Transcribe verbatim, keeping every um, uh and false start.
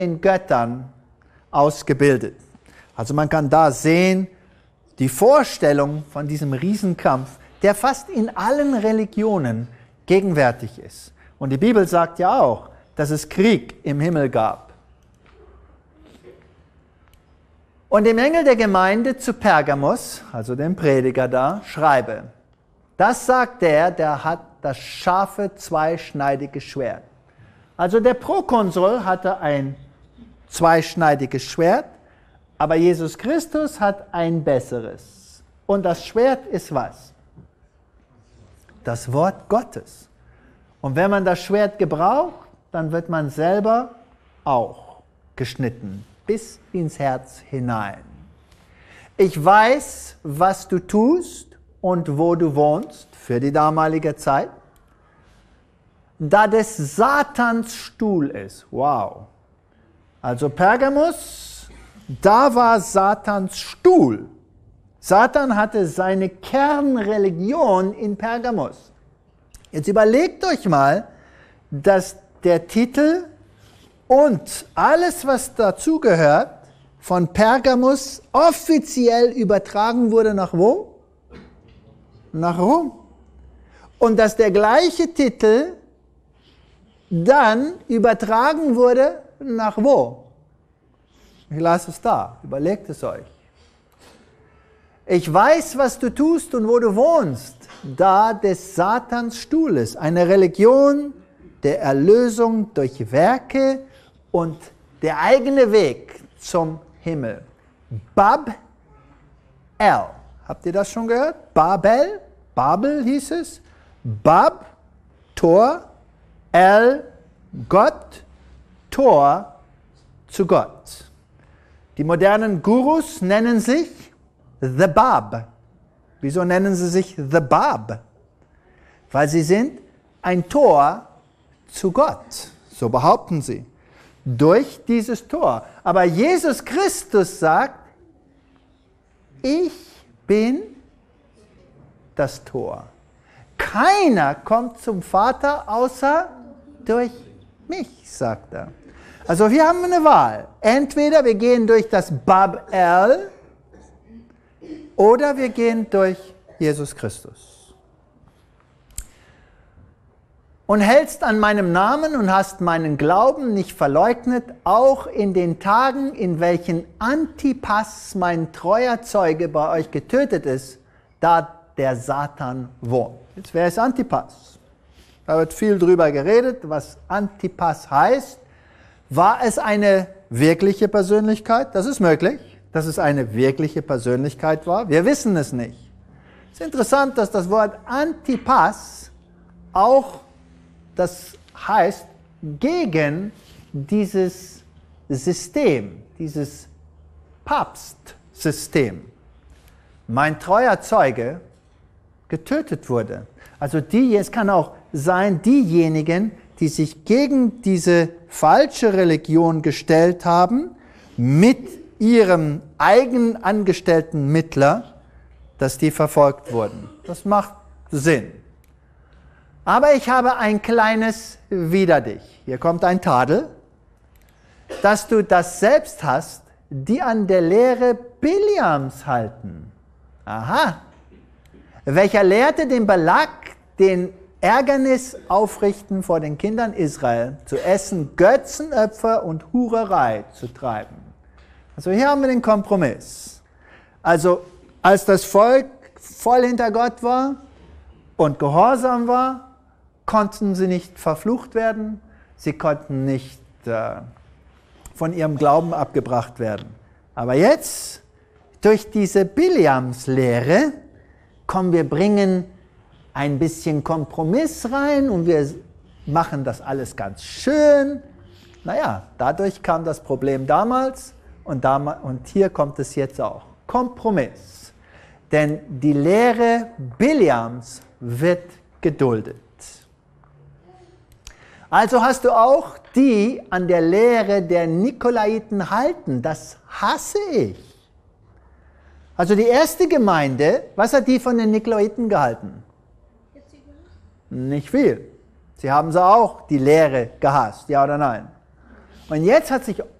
den Göttern ausgebildet. Also man kann da sehen, die Vorstellung von diesem Riesenkampf, der fast in allen Religionen gegenwärtig ist. Und die Bibel sagt ja auch, dass es Krieg im Himmel gab. Und dem Engel der Gemeinde zu Pergamos, also dem Prediger da, schreibe, das sagt der, der hat das scharfe, zweischneidige Schwert. Also der Prokonsul hatte ein zweischneidiges Schwert, aber Jesus Christus hat ein besseres. Und das Schwert ist was? Das Wort Gottes. Und wenn man das Schwert gebraucht, dann wird man selber auch geschnitten, bis ins Herz hinein. Ich weiß, was du tust und wo du wohnst für die damalige Zeit, da des Satans Stuhl ist. Wow. Also Pergamos, da war Satans Stuhl. Satan hatte seine Kernreligion in Pergamos. Jetzt überlegt euch mal, dass der Titel und alles, was dazugehört, von Pergamos offiziell übertragen wurde nach wo? Nach Rom. Und dass der gleiche Titel dann übertragen wurde nach wo? Ich lasse es da, überlegt es euch. Ich weiß, was du tust und wo du wohnst, da des Satans Stuhl ist. Eine Religion der Erlösung durch Werke und der eigene Weg zum Himmel. Bab-El. Habt ihr das schon gehört? Babel, Babel hieß es. Bab, Tor, El, Gott, Tor zu Gott. Die modernen Gurus nennen sich The Bab. Wieso nennen sie sich The Bab? Weil sie sind ein Tor zu Gott. So behaupten sie. Durch dieses Tor. Aber Jesus Christus sagt, ich bin das Tor. Keiner kommt zum Vater außer durch mich, sagt er. Also hier haben wir eine Wahl. Entweder wir gehen durch das Bab-El oder wir gehen durch Jesus Christus. Und hältst an meinem Namen und hast meinen Glauben nicht verleugnet, auch in den Tagen, in welchen Antipas, mein treuer Zeuge, bei euch getötet ist, da der Satan wohnt. Jetzt, wer ist Antipas? Da wird viel drüber geredet, was Antipas heißt. War es eine wirkliche Persönlichkeit? Das ist möglich, dass es eine wirkliche Persönlichkeit war. Wir wissen es nicht. Es ist interessant, dass das Wort Antipas auch das heißt gegen dieses System, dieses Papstsystem. Mein treuer Zeuge getötet wurde. Also die, es kann auch sein, diejenigen, die sich gegen diese falsche Religion gestellt haben, mit ihrem eigen angestellten Mittler, dass die verfolgt wurden. Das macht Sinn. Aber ich habe ein kleines wider dich. Hier kommt ein Tadel, dass du das selbst hast, die an der Lehre Biliams halten. Aha. Welcher lehrte den Balak, den Ärgernis aufrichten vor den Kindern Israel, zu essen Götzenopfer und Hurerei zu treiben. Also hier haben wir den Kompromiss. Also als das Volk voll hinter Gott war und gehorsam war, konnten sie nicht verflucht werden, sie konnten nicht äh, von ihrem Glauben abgebracht werden. Aber jetzt, durch diese Biliams-Lehre, kommen wir bringen ein bisschen Kompromiss rein und wir machen das alles ganz schön. Naja, dadurch kam das Problem damals und, damals, und hier kommt es jetzt auch. Kompromiss. Denn die Lehre Biliams wird geduldet. Also hast du auch die an der Lehre der Nikolaiten halten. Das hasse ich. Also die erste Gemeinde, was hat die von den Nikolaiten gehalten? Nicht viel. Sie haben sie auch die Lehre gehasst, ja oder nein? Und jetzt hat sich